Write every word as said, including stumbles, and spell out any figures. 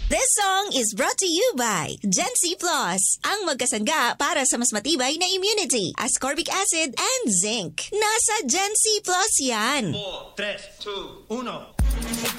This song is brought to you by Gen C Plus, ang magkasangga para sa mas matibay na immunity, ascorbic acid and zinc. Nasa Gen C Plus yan. four, three, two, one